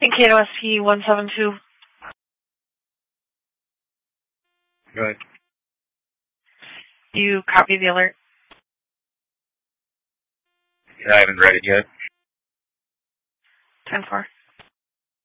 In KNOSP 172. Go ahead. You copy the alert? I haven't read it yet. 10-4.